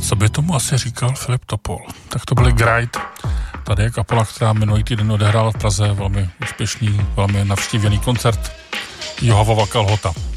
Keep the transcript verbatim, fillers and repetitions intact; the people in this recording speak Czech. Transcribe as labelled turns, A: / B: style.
A: Co by tomu asi říkal Filip Topol? Tak to byly Grajt. Tady je kapela, která minulý týden odehrála v Praze velmi úspěšný, velmi navštívený koncert Jehovova Kalhota.